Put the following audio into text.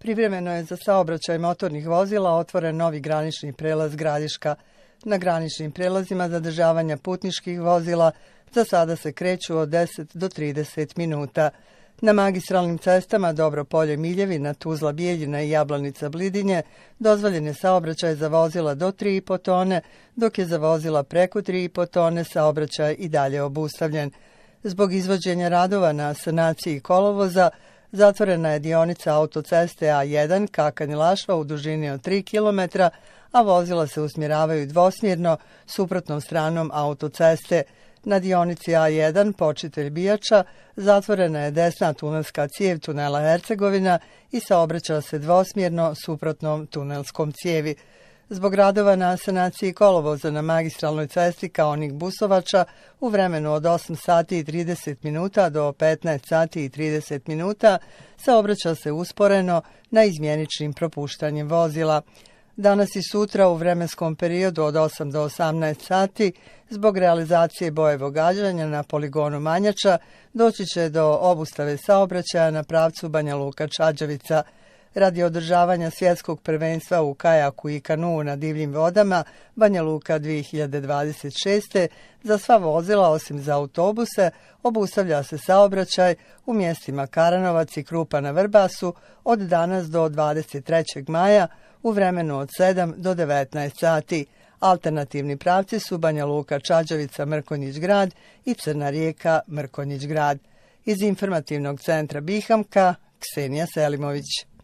Privremeno je za saobraćaj motornih vozila otvoren novi granični prelaz Gradiška. Na graničnim prelazima zadržavanja putničkih vozila za sada se kreću od 10 do 30 minuta. Na magistralnim cestama Dobro-Polje-Miljevina, Tuzla-Bijeljina i Jablanica-Blidinje dozvoljen je saobraćaj za vozila do 3,5 tone, dok je za vozila preko 3,5 tone saobraćaj i dalje obustavljen. Zbog izvođenja radova na sanaciji kolovoza, zatvorena je dionica autoceste A1 Kakanj-Lašva u dužini od 3 km, a vozila se usmjeravaju dvosmjerno suprotnom stranom autoceste. Na dionici A1 Počitelj Bijača zatvorena je desna tunelska cijev tunela Hercegovina i saobraća se dvosmjerno suprotnom tunelskom cijevi. Zbog radova na sanaciji kolovoza na magistralnoj cesti Kaonik-Busovača u vremenu od 8 sati i 30 minuta do 15 sati i 30 minuta saobraća se usporeno na izmjeničnim propuštanjem vozila. Danas i sutra u vremenskom periodu od 8 do 18 sati zbog realizacije bojevog gađanja na poligonu Manjača doći će do obustave saobraćaja na pravcu Banja Luka-Čađavica. Radi održavanja svjetskog prvenstva u kajaku i kanuu na divljim vodama Banja Luka 2026. za sva vozila osim za autobuse obustavlja se saobraćaj u mjestima Karanovac i Krupa na Vrbasu od danas do 23. maja u vremenu od 7 do 19 sati. Alternativni pravci su Banja Luka, Čađavica, Mrkonjić grad i Crna Rijeka, Mrkonjić grad. Iz informativnog centra Bihamka, Ksenija Selimović.